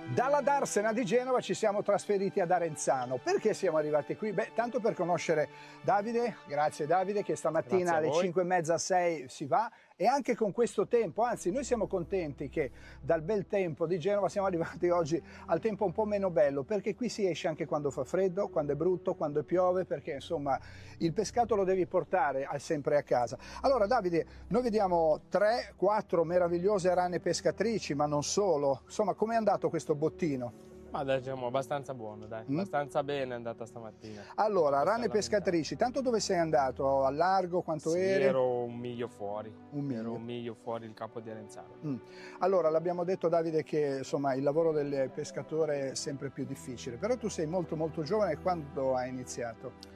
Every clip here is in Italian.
Dalla Darsena di Genova ci siamo trasferiti ad Arenzano. Perché siamo arrivati qui? Beh, tanto per conoscere Davide, grazie Davide, che stamattina alle 5:30, 6 si va, e anche con questo tempo, anzi noi siamo contenti che dal bel tempo di Genova siamo arrivati oggi al tempo un po' meno bello, perché qui si esce anche quando fa freddo, quando è brutto, quando piove, perché insomma il pescato lo devi portare sempre a casa. Allora Davide, noi vediamo 3-4 meravigliose rane pescatrici, ma non solo. Insomma, com'è andato questo bottino? Ma diciamo abbastanza buono, dai, abbastanza bene è andata stamattina. Allora, rane pescatrici, tanto dove sei andato? Al largo, quanto sì, eri? ero un miglio fuori, Ero un miglio fuori il capo di Arenzano. Allora, l'abbiamo detto Davide che insomma il lavoro del pescatore è sempre più difficile, però tu sei molto molto giovane, quando hai iniziato?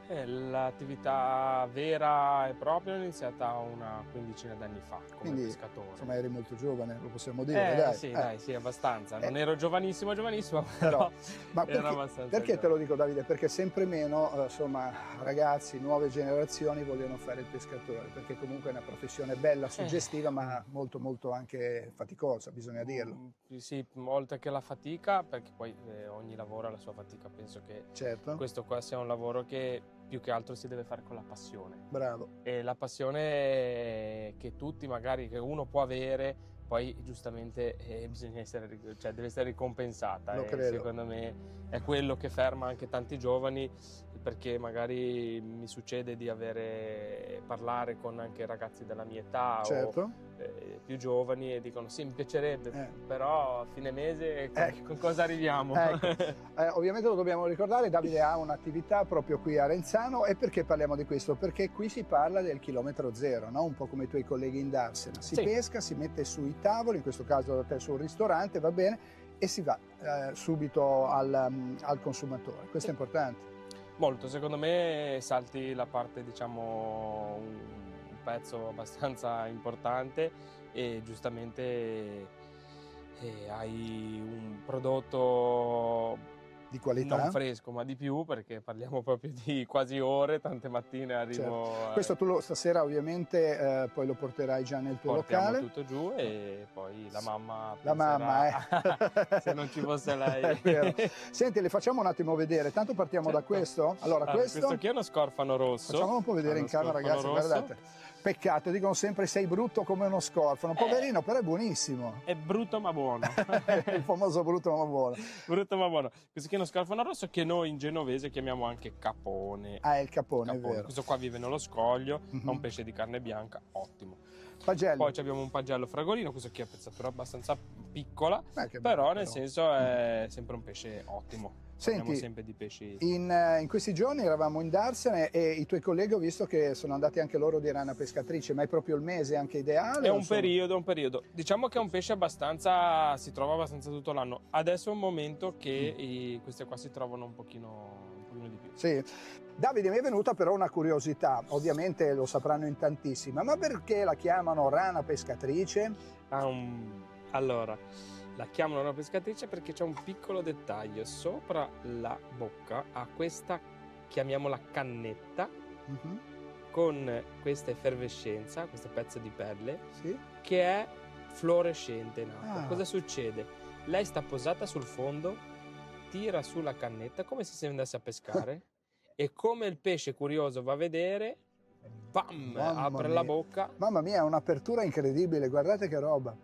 L'attività vera e propria è iniziata una quindicina d'anni fa come Quindi, pescatore. insomma, eri molto giovane, lo possiamo dire, dai. Sì, dai, sì, abbastanza. Non ero giovanissimo, però ma era abbastanza perché te lo dico Davide? Perché sempre meno, insomma, ragazzi, nuove generazioni vogliono fare il pescatore, perché comunque è una professione bella, suggestiva, ma molto molto anche faticosa, bisogna dirlo. Sì, oltre che la fatica, perché poi ogni lavoro ha la sua fatica, penso che questo qua sia un lavoro che più che altro si deve fare con la passione. Bravo. E la passione che tutti magari, che uno può avere, poi giustamente bisogna essere, cioè deve essere ricompensata. Lo credo. Secondo me è quello che ferma anche tanti giovani, perché magari mi succede di parlare con anche ragazzi della mia età o più giovani e dicono sì, mi piacerebbe, però a fine mese con cosa arriviamo? Ovviamente lo dobbiamo ricordare, Davide ha un'attività proprio qui a Arenzano. E perché parliamo di questo? Perché qui si parla del chilometro zero, no? Un po' come i tuoi colleghi in Darsena. Si pesca, si mette sui tavoli, in questo caso da te sul ristorante, va bene, e si va subito al consumatore. Questo è importante. Molto, secondo me salti la parte, diciamo, un pezzo abbastanza importante e giustamente hai un prodotto di qualità, non fresco ma di più, perché parliamo proprio di quasi ore, tante mattine arrivo. Questo tu stasera ovviamente poi lo porterai già nel tuo locale. Portiamo tutto giù e poi la mamma se non ci fosse lei. È vero. Senti, le facciamo un attimo vedere, tanto partiamo da questo. Allora, questo qui è uno scorfano rosso. Facciamolo un po' vedere in camera, ragazzi, guardate. Peccato, dicono sempre sei brutto come uno scorfano. Poverino, però è buonissimo. È brutto ma buono. Il famoso brutto ma buono. Brutto ma buono. Questo qui è uno scorfano rosso che noi in genovese chiamiamo anche capone. Ah, è il capone, è vero. Questo qua vive nello scoglio, è un pesce di carne bianca, ottimo. Pagello. Poi abbiamo un pagello fragolino, questo qui è pezzatura abbastanza piccola, bello, però nel senso è sempre un pesce ottimo. Senti, sempre di pesci. In questi giorni eravamo in Darsena e i tuoi colleghi ho visto che sono andati anche loro di rana pescatrice, ma è proprio il mese anche ideale? È un periodo. Diciamo che è un pesce si trova abbastanza tutto l'anno. Adesso è un momento che queste qua si trovano un pochino di più. Sì. Davide, mi è venuta però una curiosità, ovviamente lo sapranno in tantissima, ma perché la chiamano rana pescatrice? Allora, la chiamano rana pescatrice perché c'è un piccolo dettaglio: sopra la bocca ha questa, chiamiamola cannetta, con questa effervescenza, questo pezzo di pelle, che è fluorescente in acqua. Cosa succede? Lei sta posata sul fondo, tira sulla cannetta come se andasse a pescare e come il pesce curioso va a vedere, bam, apre la bocca. Mamma mia, è un'apertura incredibile, guardate che roba.